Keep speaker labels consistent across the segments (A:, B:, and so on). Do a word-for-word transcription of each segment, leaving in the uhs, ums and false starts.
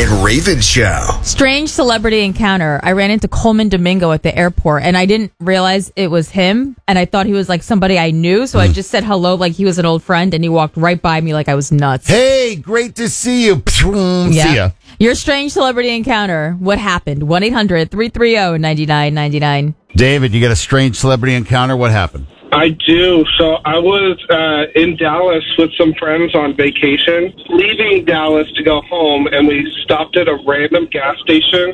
A: and Raven Show.
B: Strange celebrity encounter. I ran into Coleman Domingo at the airport, and I didn't realize it was him, and I thought he was like somebody I knew, so mm. I just said hello like he was an old friend, and he walked right by me like I was nuts.
C: Hey, great to see you. Yeah. See ya.
B: Your strange celebrity encounter. What happened? one eight hundred three three zero nine nine nine nine.
C: David, you got a strange celebrity encounter? What happened?
D: I do. So I was uh, in Dallas with some friends on vacation, leaving Dallas to go home, and we stopped at a random gas station,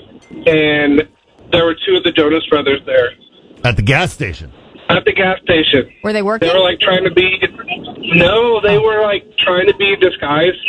D: and there were two of the Jonas Brothers there.
C: At the gas station?
D: At the gas station.
B: Were they working?
D: They were like trying to be, no, they were like trying to be disguised.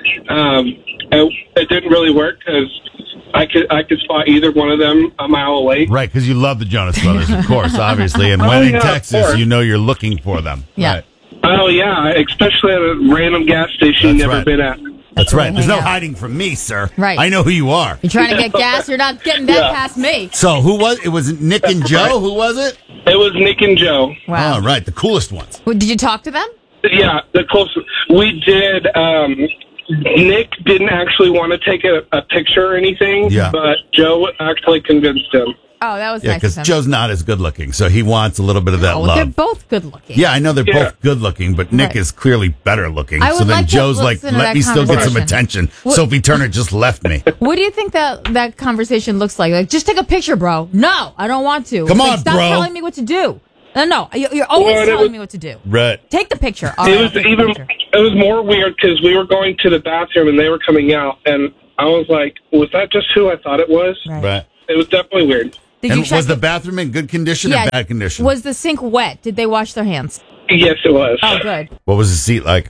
D: Um, and it didn't really work because I could I could spot either one of them a mile away.
C: Right, because you love the Jonas Brothers, of course, obviously. And when
D: oh,
C: in
D: yeah,
C: Texas, you know you're looking for them.
B: Yeah.
C: Right.
D: Oh, yeah, especially at a random gas station you've never
C: right.
D: been at.
C: That's right. There's no
B: out.
C: hiding from me, sir.
B: Right.
C: I know who you are.
B: You're trying to get gas. You're not getting that
D: Yeah.
B: past me.
C: So who was it? Was Nick and Joe? Who was it?
D: It was Nick and Joe.
B: Wow.
C: Oh, right. The coolest ones.
B: Well, did you talk to them?
D: Yeah, the closest. We did. Um, Nick didn't actually want to take a, a picture or anything,
C: Yeah.
D: but Joe actually convinced him.
B: Oh, that was
C: Yeah,
B: nice.
C: because
B: of him.
C: Joe's not as good looking, so he wants a little bit of that
B: Oh,
C: love.
B: they're both good looking.
C: Yeah, I know they're
D: Yeah.
C: both good looking, but Nick
B: Right.
C: is clearly better looking.
B: I
C: So
B: would
C: then
B: like to
C: Joe's like,
B: listen to
C: let
B: that
C: me still get some
B: conversation.
C: attention.
B: What-
C: Sophie Turner just left me.
B: What do you think that that conversation looks like? Like, just take a picture, bro. No, I don't want to.
C: Come
B: Like,
C: on,
B: stop
C: bro.
B: telling me what to do. No, no, you- you're always
D: Well, it
B: telling
D: was-
B: me what to do.
C: Right.
B: Take the picture. All
D: It
B: right, I'll
D: was
B: take the
D: even.
B: picture.
D: It was more weird because we were going to the bathroom and they were coming out, and I was like, "Was that just who I thought it was?"
B: Right.
C: Right.
D: It was definitely weird.
B: Did
C: And
B: you check
C: was the
B: it?
C: bathroom in good condition
B: Yeah.
C: or bad condition?
B: Was the sink wet? Did they wash their hands?
D: Yes, it was.
B: Oh, good.
C: What was the seat like?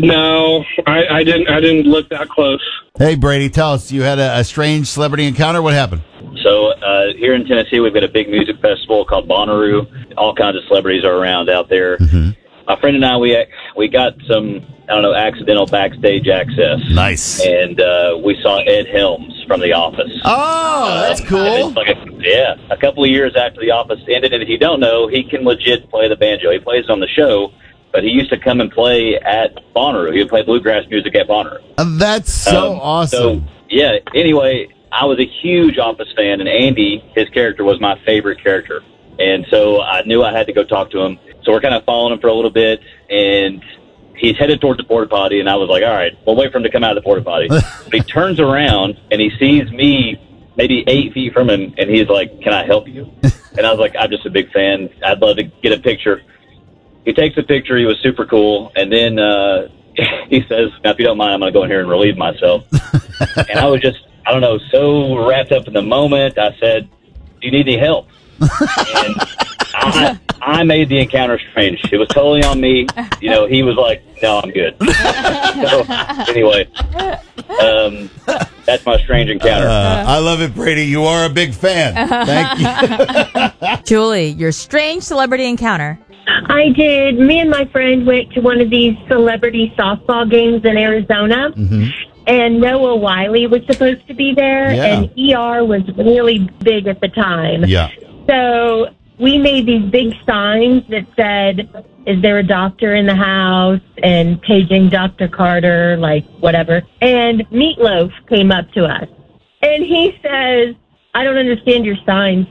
D: No, I, I didn't. I didn't look that close.
C: Hey, Brady, tell us. You had a, a strange celebrity encounter. What happened?
E: So uh, here in Tennessee, we've got a big music festival called Bonnaroo. All kinds of celebrities are around out there.
C: Mm-hmm.
E: My friend and I, we we got some, I don't know, accidental backstage access.
C: Nice.
E: And uh, we saw Ed Helms from The Office.
C: Oh, that's
E: Uh,
C: cool.
E: it's like a, yeah, a couple of years after The Office ended. And if you don't know, he can legit play the banjo. He plays on the show, but he used to come and play at Bonnaroo. He would play bluegrass music at Bonnaroo.
C: Uh, that's so
E: Um,
C: awesome.
E: So, yeah, anyway, I was a huge Office fan, and Andy, his character, was my favorite character. And so I knew I had to go talk to him. So we're kind of following him for a little bit, and he's headed towards the porta potty, and I was like, all right, we'll wait for him to come out of the porta potty. But he turns around, and he sees me maybe eight feet from him, and he's like, can I help you? And I was like, I'm just a big fan. I'd love to get a picture. He takes a picture. He was super cool. And then uh, he says, now, if you don't mind, I'm going to go in here and relieve myself. And I was just, I don't know, so wrapped up in the moment. I said, do you need any help? And I, I made the encounter strange. It was totally on me. You know, he was like, no, I'm good. So, anyway, um, that's my strange encounter.
C: Uh, I love it, Brady. You are a big fan. Thank you.
B: Julie, your strange celebrity encounter.
F: I did. Me and my friend went to one of these celebrity softball games in Arizona,
C: Mm-hmm.
F: and Noah Wiley was supposed to be there,
C: Yeah.
F: and E R was really big at the time.
C: Yeah.
F: So we made these big signs that said, is there a doctor in the house? And paging Doctor Carter, like whatever. And Meatloaf came up to us, and he says, I don't understand your signs.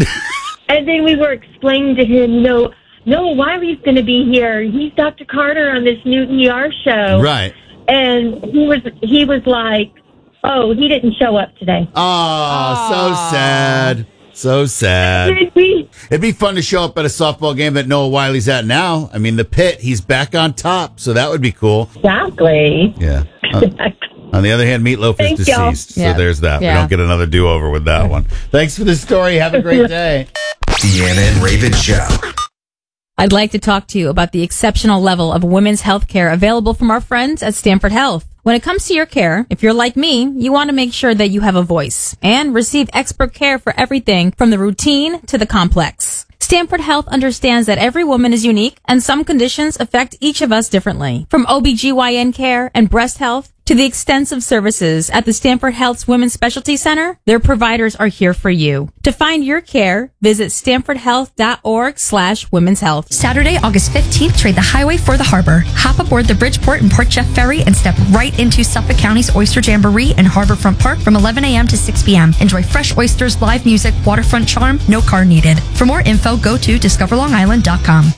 F: And then we were explaining to him, you know, Noah Wiley's going to be here. He's Doctor Carter on this new E R show.
C: Right.
F: And he was he was like, oh, he didn't show up today.
C: Oh, so sad. So sad.
F: Did we?
C: It'd be fun to show up at a softball game that Noah Wiley's at now. I mean, the pit, he's back on top, so that would be cool.
F: Exactly.
C: Yeah. Uh, on the other hand, Meatloaf
F: Thank
C: is
F: y'all.
C: deceased,
B: Yeah.
C: so there's that.
B: Yeah.
C: We don't get another do-over with that one. Thanks for the story. Have a great day.
A: Deanna and Raven Show.
B: I'd like to talk to you about the exceptional level of women's health care available from our friends at Stanford Health. When it comes to your care, if you're like me, you want to make sure that you have a voice and receive expert care for everything from the routine to the complex. Stanford Health understands that every woman is unique and some conditions affect each of us differently. From O B G Y N care and breast health, To the extensive services at the Stanford Health's Women's Specialty Center, their providers are here for you. To find your care, visit stanfordhealth.org slash women's health.
G: Saturday, August fifteenth, trade the highway for the harbor. Hop aboard the Bridgeport and Port Jeff Ferry and step right into Suffolk County's Oyster Jamboree and Harborfront Park from eleven a.m. to six p.m. Enjoy fresh oysters, live music, waterfront charm, no car needed. For more info, go to discover long island dot com.